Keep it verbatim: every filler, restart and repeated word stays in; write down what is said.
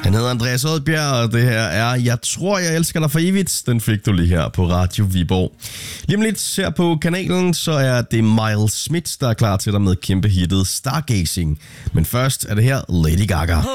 Han hedder Andreas Odbjerg, og det her er Jeg tror, jeg elsker dig for evigt. Den fik du lige her på Radio Viborg. Lige om lidt her på kanalen, så er det Miles Smith, der er klar til dig med kæmpe hittet Stargazing. Men først er det her Lady Gaga.